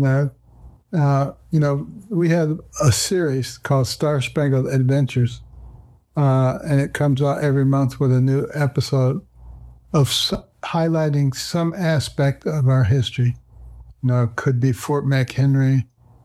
We have a series called Star Spangled Adventures, and it comes out every month with a new episode of highlighting some aspect of our history. it could be Fort McHenry.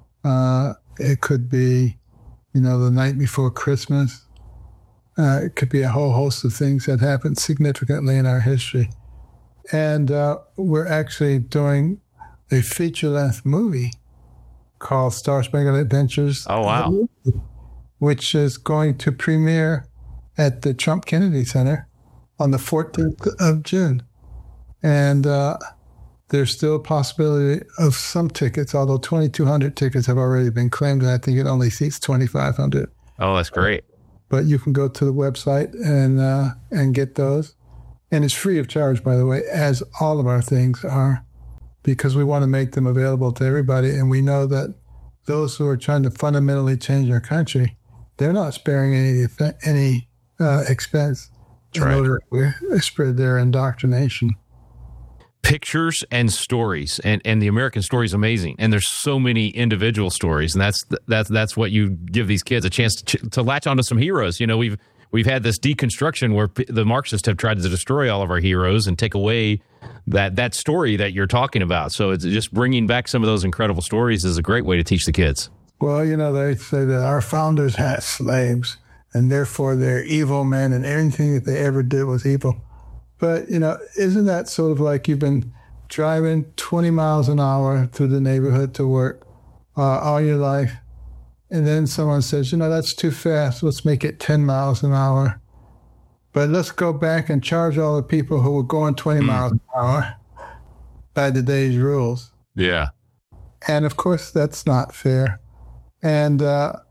It could be, the night before Christmas. It could be a whole host of things that happened significantly in our history. And we're actually doing a feature-length movie called Star Spangled Adventures. Oh, wow. Which is going to premiere at the Trump Kennedy Center on the 14th of June. And there's still a possibility of some tickets, although 2,200 tickets have already been claimed, and I think it only seats 2,500. Oh, that's great. But you can go to the website and get those. And it's free of charge, by the way, as all of our things are, because we want to make them available to everybody. And we know that those who are trying to fundamentally change our country, they're not sparing any expense in order to spread their indoctrination. Pictures and stories, and the American story is amazing. And there's so many individual stories, and that's what you give these kids a chance to latch onto some heroes. We've had this deconstruction where the Marxists have tried to destroy all of our heroes and take away that story that you're talking about. So it's just bringing back some of those incredible stories is a great way to teach the kids. Well, they say that our founders had slaves, and therefore they're evil men, and everything that they ever did was evil. But, isn't that sort of like you've been driving 20 miles an hour through the neighborhood to work all your life, and then someone says, that's too fast. Let's make it 10 miles an hour. But let's go back and charge all the people who were going 20 miles an hour by today's rules. Yeah. And, of course, that's not fair. And,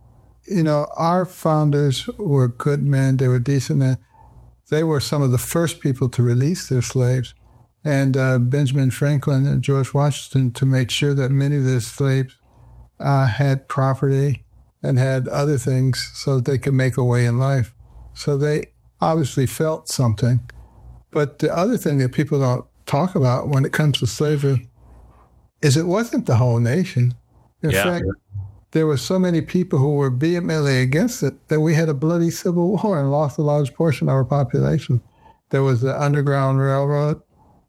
our founders were good men. They were decent men. They were some of the first people to release their slaves, and Benjamin Franklin and George Washington, to make sure that many of their slaves had property and had other things so that they could make a way in life. So they obviously felt something. But the other thing that people don't talk about when it comes to slavery is it wasn't the whole nation. In fact, there were so many people who were vehemently against it that we had a bloody civil war and lost a large portion of our population. There was the Underground Railroad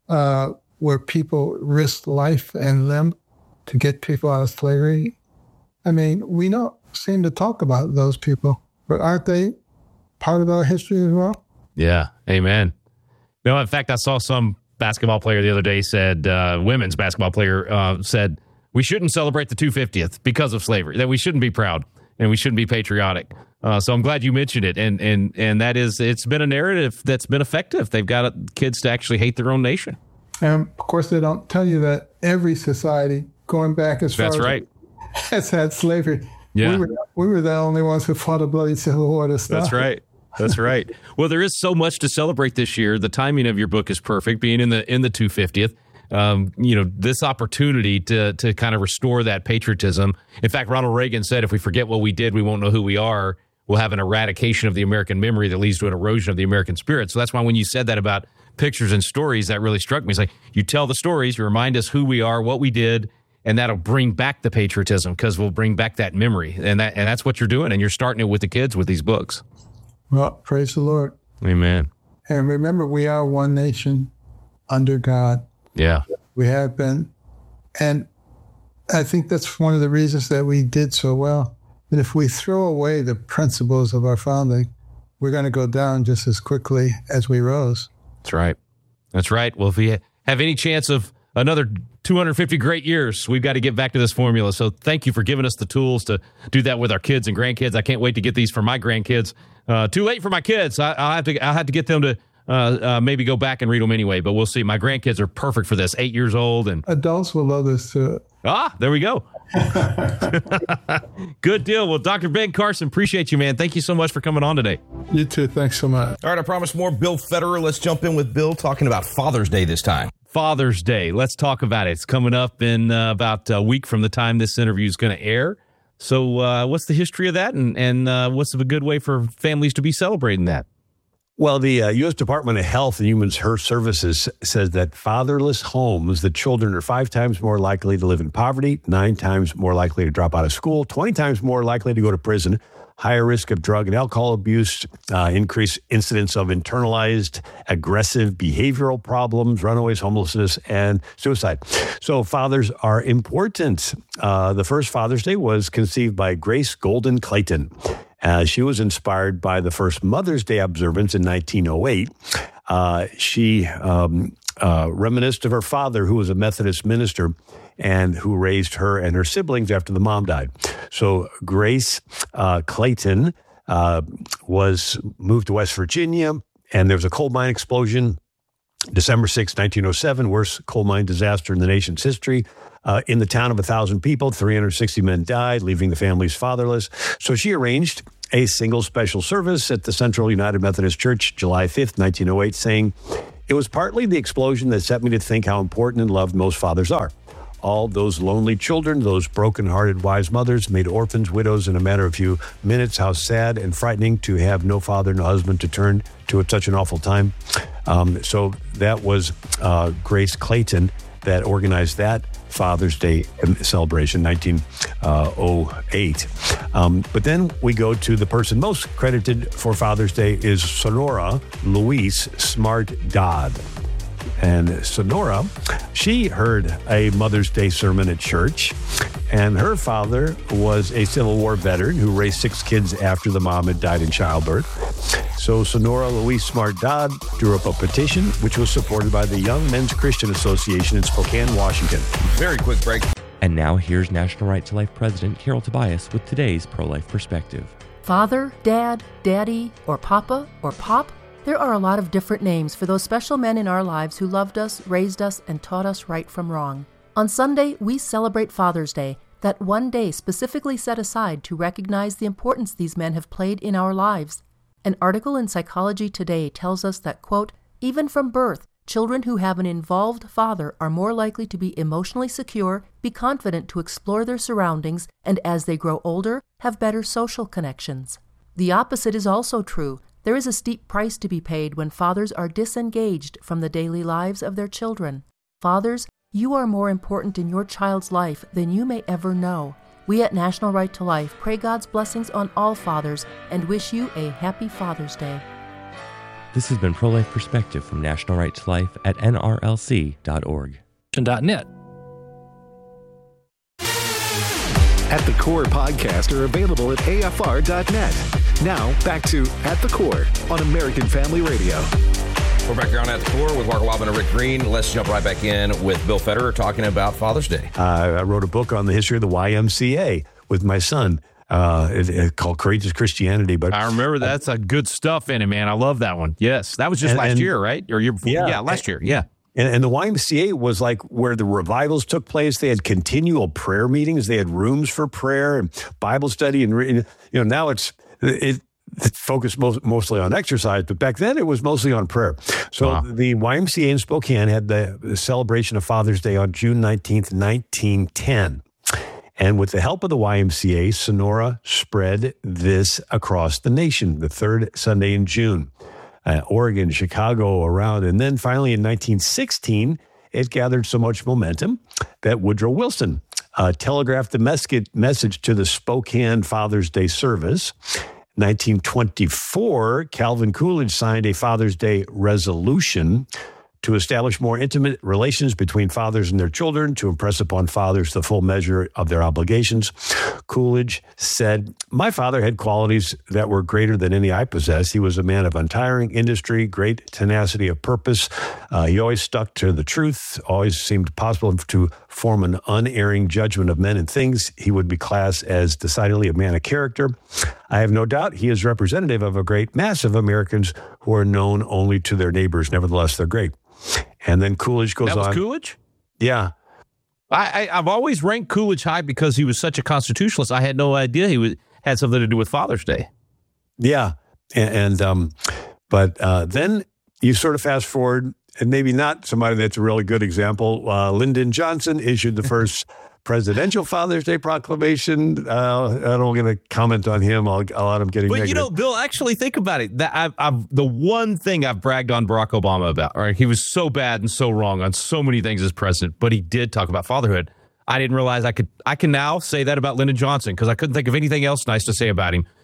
where people risked life and limb to get people out of slavery. I mean, we don't seem to talk about those people, but aren't they part of our history as well? Yeah, amen. No, in fact, I saw some basketball player the other day said, women's basketball player said, we shouldn't celebrate the 250th because of slavery, that we shouldn't be proud and we shouldn't be patriotic. So I'm glad you mentioned it. And that is, it's been a narrative that's been effective. They've got kids to actually hate their own nation. And of course, they don't tell you that every society going back as far as has had slavery. Yeah. We were the only ones who fought a bloody civil war to stop. That's right. That's right. Well, there is so much to celebrate this year. The timing of your book is perfect, being in the 250th. This opportunity to kind of restore that patriotism. In fact, Ronald Reagan said, if we forget what we did, we won't know who we are. We'll have an eradication of the American memory that leads to an erosion of the American spirit. So that's why when you said that about pictures and stories, that really struck me. It's like, you tell the stories, you remind us who we are, what we did, and that'll bring back the patriotism because we'll bring back that memory. And that's what you're doing. And you're starting it with the kids with these books. Well, praise the Lord. Amen. And remember, we are one nation under God. Yeah. We have been. And I think that's one of the reasons that we did so well. That if we throw away the principles of our founding, we're going to go down just as quickly as we rose. That's right. That's right. Well, if we have any chance of another 250 great years, we've got to get back to this formula. So thank you for giving us the tools to do that with our kids and grandkids. I can't wait to get these for my grandkids. Too late for my kids. I'll have to get them to maybe go back and read them anyway, but we'll see. My grandkids are perfect for this, 8 years old. And adults will love this too. There we go. Good deal. Well, Dr. Ben Carson, appreciate you, man. Thank you so much for coming on today. You too. Thanks so much. All right, I promised more Bill Federer. Let's jump in with Bill talking about Father's Day this time. Father's Day. Let's talk about it. It's coming up in about a week from the time this interview is going to air. So what's the history of that, and what's a good way for families to be celebrating that? Well, the U.S. Department of Health and Human Services says that fatherless homes, the children are 5 times more likely to live in poverty, 9 times more likely to drop out of school, 20 times more likely to go to prison, higher risk of drug and alcohol abuse, increased incidence of internalized aggressive behavioral problems, runaways, homelessness, and suicide. So fathers are important. The first Father's Day was conceived by Grace Golden Clayton. She was inspired by the first Mother's Day observance in 1908. She reminisced of her father, who was a Methodist minister and who raised her and her siblings after the mom died. So Grace Clayton was moved to West Virginia, and there was a coal mine explosion December 6, 1907, worst coal mine disaster in the nation's history. In the town of 1,000 people, 360 men died, leaving the families fatherless. So she arranged a single special service at the Central United Methodist Church, July 5th, 1908, saying, "It was partly the explosion that set me to think how important and loved most fathers are. All those lonely children, those broken-hearted wise mothers, made orphans, widows in a matter of a few minutes. How sad and frightening to have no father, no husband to turn to at such an awful time." So that was Grace Clayton that organized that Father's Day celebration, 1908. But then we go to the person most credited for Father's Day is Sonora Louise Smart Dodd. And Sonora, she heard a Mother's Day sermon at church, and her father was a Civil War veteran who raised 6 kids after the mom had died in childbirth. So Sonora Louise Smart Dodd drew up a petition, which was supported by the Young Men's Christian Association in Spokane, Washington. Very quick break. And now here's National Right to Life President Carol Tobias with today's pro-life perspective. Father, Dad, Daddy, or Papa, or Pop? There are a lot of different names for those special men in our lives who loved us, raised us, and taught us right from wrong. On Sunday, we celebrate Father's Day, that one day specifically set aside to recognize the importance these men have played in our lives. An article in Psychology Today tells us that, quote, even from birth, children who have an involved father are more likely to be emotionally secure, be confident to explore their surroundings, and as they grow older, have better social connections. The opposite is also true. There is a steep price to be paid when fathers are disengaged from the daily lives of their children. Fathers, you are more important in your child's life than you may ever know. We at National Right to Life pray God's blessings on all fathers and wish you a happy Father's Day. This has been Pro-Life Perspective from National Right to Life at nrlc.org. .net. At the Core podcast are available at afr.net. Now, back to At the Core on American Family Radio. We're back here on At the Core with Mark Wildman and Rick Green. Let's jump right back in with Bill Federer talking about Father's Day. I wrote a book on the history of the YMCA with my son. It's called Courageous Christianity. But I remember that's a good stuff in it, man. I love that one. Yes, that was just last year, right? Or year before? Yeah, last year. Yeah. And the YMCA was like where the revivals took place. They had continual prayer meetings. They had rooms for prayer and Bible study. And now it's focused mostly on exercise, but back then it was mostly on prayer. So the YMCA in Spokane had the celebration of Father's Day on June 19th, 1910. And with the help of the YMCA, Sonora spread this across the nation, the third Sunday in June. Oregon, Chicago, around. And then finally in 1916, it gathered so much momentum that Woodrow Wilson telegraphed the message to the Spokane Father's Day service. 1924, Calvin Coolidge signed a Father's Day resolution to establish more intimate relations between fathers and their children, to impress upon fathers the full measure of their obligations. Coolidge said, "My father had qualities that were greater than any I possess. He was a man of untiring industry, great tenacity of purpose. He always stuck to the truth, always seemed possible to form an unerring judgment of men and things. He would be classed as decidedly a man of character. I have no doubt he is representative of a great mass of Americans who are known only to their neighbors. Nevertheless, they're great." And then Coolidge goes on. That was Coolidge? Yeah. I've always ranked Coolidge high because he was such a constitutionalist. I had no idea he had something to do with Father's Day. Yeah. But then you sort of fast forward, and maybe not somebody that's a really good example. Lyndon Johnson issued the first presidential Father's Day proclamation. I don't going to comment on him. I'll let him get But negative. Bill, actually think about it. That the one thing I've bragged on Barack Obama about, right? He was so bad and so wrong on so many things as president, but he did talk about fatherhood. I didn't realize I can now say that about Lyndon Johnson because I couldn't think of anything else nice to say about him.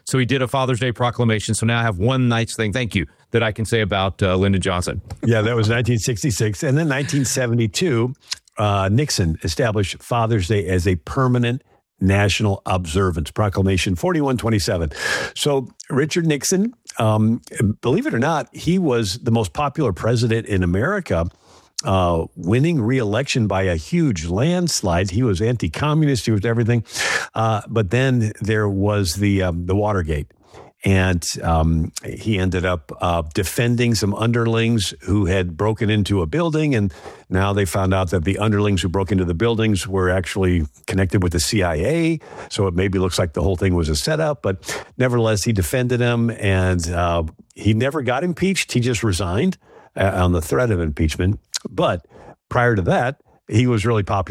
So he did a Father's Day proclamation. So now I have one nice thing, thank you, that I can say about Lyndon Johnson. Yeah, that was 1966. And then 1972, Nixon established Father's Day as a permanent national observance, Proclamation 4127. So Richard Nixon, believe it or not, he was the most popular president in America, winning re-election by a huge landslide. He was anti-communist. He was everything. But then there was the Watergate. And he ended up defending some underlings who had broken into a building. And now they found out that the underlings who broke into the buildings were actually connected with the CIA. So it maybe looks like the whole thing was a setup. But nevertheless, he defended him. And he never got impeached. He just resigned on the threat of impeachment. But prior to that, he was really popular.